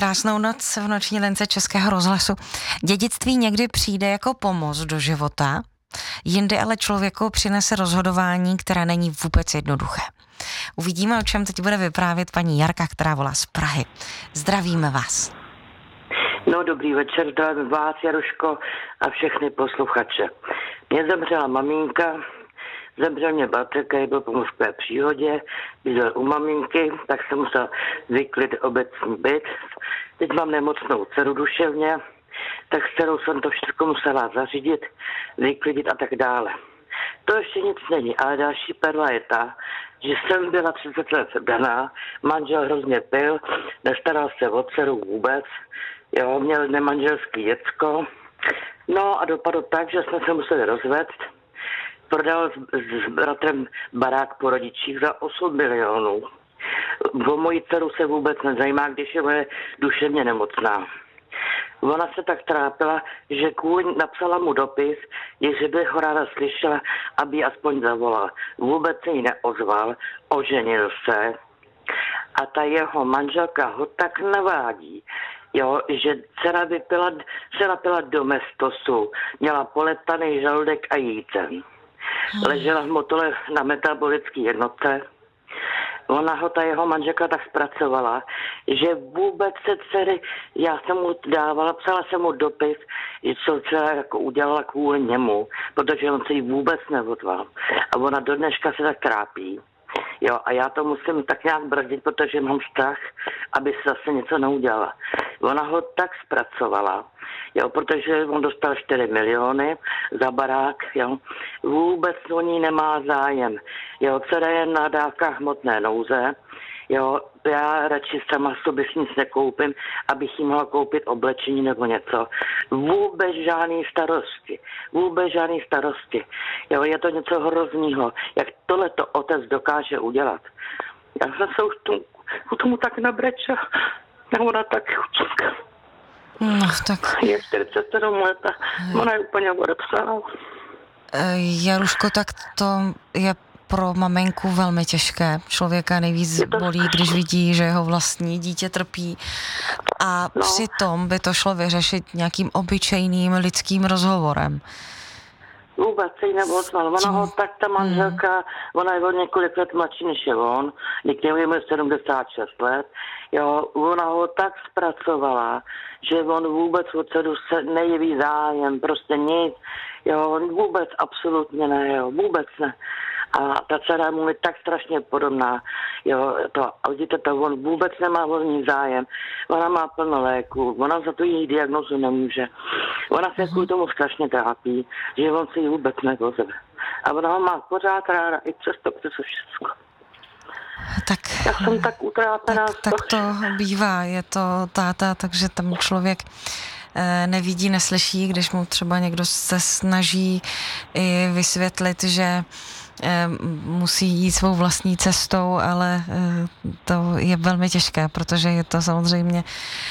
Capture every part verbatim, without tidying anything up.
krásnou noc v noční lince Českého rozhlasu. Dědictví někdy přijde jako pomoc do života, jindy ale člověku přinese rozhodování, které není vůbec jednoduché. Uvidíme, o čem teď bude vyprávět paní Jarka, která volá z Prahy. Zdravíme vás. No, dobrý večer, zdravím vás, Jaruško, a všechny posluchače. Mě zemřela maminka, zemřel mě bratr, který byl po mozkové příhodě, bydlel u maminky, tak jsem musel vyklid obecní byt. Teď mám nemocnou dceru duševně, tak s dcerou jsem to všechno musela zařídit, vyklidit a tak dále. To ještě nic není, ale další perla je ta, že jsem byla třicet let daná, manžel hrozně pil, nestaral se o dceru vůbec, jo, měl nemanželský děcko, no a dopadlo tak, že jsme se museli rozvést, prodal s, s bratrem barák po rodičích za osm milionů. O moji dceru se vůbec nezajímá, když je moje duševně nemocná. Ona se tak trápila, že kvůli napsala mu dopis, že by ho ráda slyšela, aby ji aspoň zavolal. Vůbec se jí neozval, oženil se a ta jeho manželka ho tak navádí, jo, že dcera vypila, se napila domestosu, měla poletaný žaludek a jícen. Ležela v motole na metabolické jednotce. Ona ho, ta jeho manželka, tak zpracovala, že vůbec se dcery, já jsem mu dávala, psala jsem mu dopis, co dcera jako udělala kvůli němu, protože on se jí vůbec neodval. A ona do dneška se tak trápí. Jo, a já to musím tak nějak brzdit, protože mám strach, aby se zase něco neudělala. Ona ho tak zpracovala, jo, protože on dostal čtyři miliony za barák, jo. Vůbec o ní nemá zájem. Jo, dcera je na dávkách hmotné nouze, jo, já radši sama sobě nic nekoupím, abych jí mohla koupit oblečení nebo něco. Vůbec žádný starosti. Vůbec žádný starosti. Jo, je to něco hroznýho. Jak tohle to otec dokáže udělat. Já jsem se už tomu, tomu tak nabrečela. A ona tak chučinka. No, tak... Je čtyřicet sedm let a ona je úplně odepsaná. Jaruško, tak to je pro maminku velmi těžké. Člověka nejvíc to... bolí, když vidí, že jeho vlastní dítě trpí. A no. Přitom by to šlo vyřešit nějakým obyčejným lidským rozhovorem. Vůbec se jí neozval. Ona ho, tak ta manželka, hmm. ona je o několik let mladší než je on, někdy je mu sedmdesát šest let, jo, ona ho tak zpracovala, že on vůbec od dceru se nejeví zájem, prostě nic, jo, vůbec absolutně ne, jo, vůbec ne. A ta dcera mu je tak strašně podobná, jo, to, a vidíte to, on vůbec nemá o ní zájem, ona má plno léku, ona za tu její diagnozu nemůže, ona se kvůli tomu strašně trápí, že on si ji vůbec neozve. A ona ho má pořád ráda, i přesto, přes všechno. Tak, já jsem tak utrápená. Tak, tak to bývá, je to táta, takže tam člověk nevidí, neslyší, když mu třeba někdo se snaží i vysvětlit, že musí jít svou vlastní cestou, ale to je velmi těžké, protože je to samozřejmě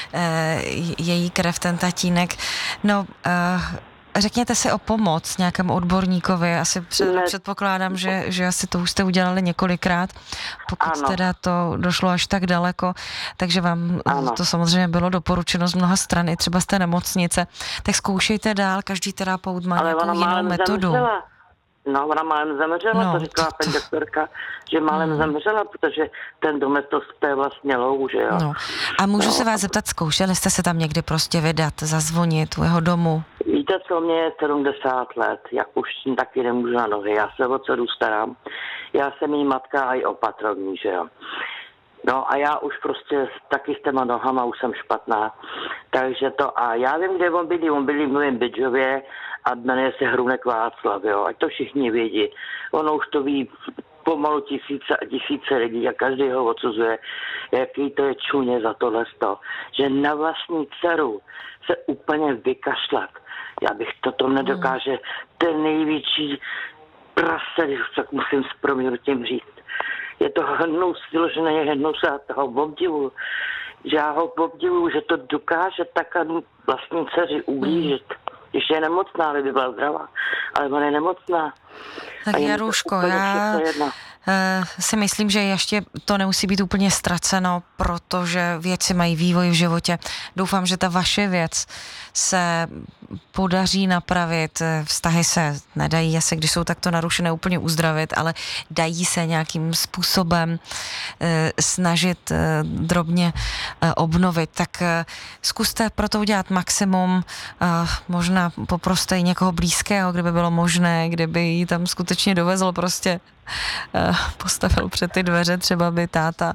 její krev, ten tatínek. No, řekněte si o pomoc nějakému odborníkovi. Asi před, předpokládám, že, že asi to už jste udělali několikrát, pokud ano. teda to došlo až tak daleko, takže vám ano. to samozřejmě bylo doporučeno z mnoha stran, i třeba z té nemocnice. Tak zkoušejte dál, každý terapeut má nějakou jinou metodu. Zemřela. No, ona málem zemřela, no, to říkala to, to... paní doktorka, že málem hmm. zemřela, protože ten domestos, to je vlastně lou, že jo. No. A můžu no. se vás zeptat, zkoušeli jste se tam někdy prostě vydat, zazvonit u jeho domu? Víte co, mě je sedmdesát let, jak už taky nemůžu na nohy, já se o dceru starám, já jsem jí matka a i opatrovní, že jo. No a já už prostě taky s těma nohama už jsem špatná, takže to a já vím, kde on bydlí, on bydlí v Novém Bydžově a jmenuje se Hrunek Václav, jo, ať to všichni vědí. Ono už to ví pomalu tisíce a tisíce lidí a každý ho odsuzuje, jaký to je čuně za tohle sto, že na vlastní dceru se úplně vykašlat. Já bych to, to nedokáže, ten největší prase, tak musím s proměnutím říct. Je to hnus, vyložený hnus a toho obdivu, že já ho obdivuju, že to dokáže tak vlastní dceři ublížit. Když je nemocná, aby by byla zdravá, ale ona je nemocná. Tak Jaruško, já si myslím, že ještě to nemusí být úplně ztraceno, protože věci mají vývoj v životě. Doufám, že ta vaše věc se podaří napravit. Vztahy se nedají asi, když jsou takto narušené, úplně uzdravit, ale dají se nějakým způsobem snažit drobně obnovit. Tak zkuste pro to udělat maximum. Možná poproste i někoho blízkého, kdyby bylo možné, kdyby ji tam skutečně dovezl, prostě postavil před ty dveře, třeba by táta,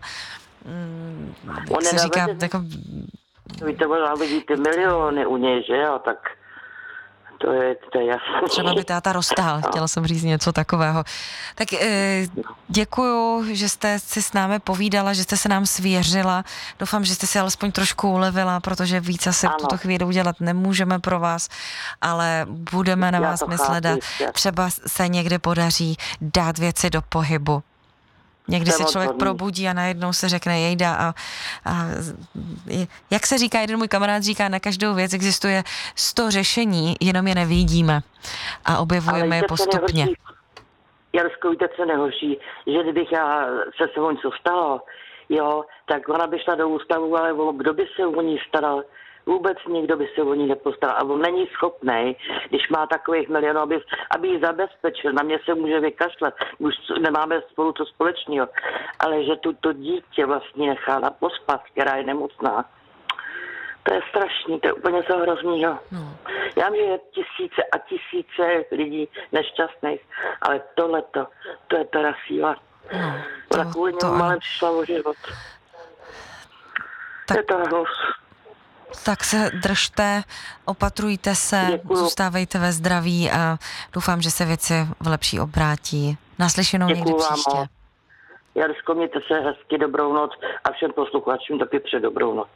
jak se říká, jako... Vy to možná vidíte miliony u něj, že jo, tak to je, to je jasné. Třeba by táta roztál, chtěla jsem říct něco takového. Tak děkuju, že jste si s námi povídala, že jste se nám svěřila. Doufám, že jste si alespoň trošku ulevila, protože víc asi v tuto chvíli udělat nemůžeme pro vás, ale budeme na vás myslet a třeba se někdy podaří dát věci do pohybu. Někdy se člověk probudí a najednou se řekne jejda a, a jak se říká, jeden můj kamarád říká, na každou věc existuje sto řešení, jenom je nevidíme a objevujeme je postupně. Jarsko, víte, co nehoří, že kdybych já se sebou něco stalo, jo, tak ona by šla do ústavu, ale kdo by se o ní staral? Vůbec nikdo by se o ní nepostaral. A on není schopnej, když má takových milionů, aby, aby ji zabezpečil. Na mě se může vykašlat. Už nemáme spolu to společného. Ale že tu to dítě vlastně nechá na pospas, která je nemocná. To je strašný, to je úplně co hroznýho. No. Já vím, že je tisíce a tisíce lidí nešťastných, ale tohleto, to je teda síla. No, to, Ona kvůli němu malem přišla o život. Tak... Je to hrůz. Tak se držte, opatrujte se, Děkuju. Zůstávejte ve zdraví a doufám, že se věci v lepší obrátí. Naslyšenou někdy příště. Jarsko, mějte se hezky, dobrou noc a všem posluchačům taky přeji dobrou noc.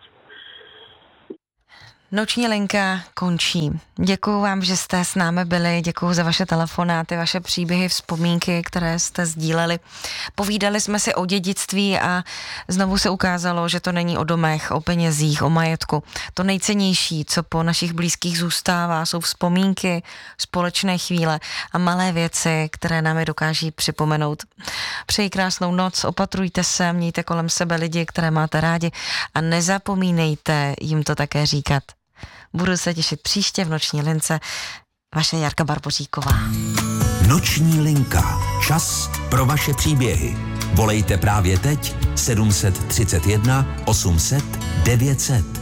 Noční linka končí. Děkuju vám, že jste s námi byli, děkuju za vaše telefonáty, vaše příběhy, vzpomínky, které jste sdíleli. Povídali jsme si o dědictví a znovu se ukázalo, že to není o domech, o penězích, o majetku. To nejcennější, co po našich blízkých zůstává, jsou vzpomínky, společné chvíle a malé věci, které nám je dokáží připomenout. Přeji krásnou noc, opatrujte se, mějte kolem sebe lidi, které máte rádi a nezapomínejte jim to také říkat. Budu se těšit příště v Noční lince. Vaše Jarka Barboříková. Noční linka. Čas pro vaše příběhy. Volejte právě teď sedm set třicet jedna osm set devět set.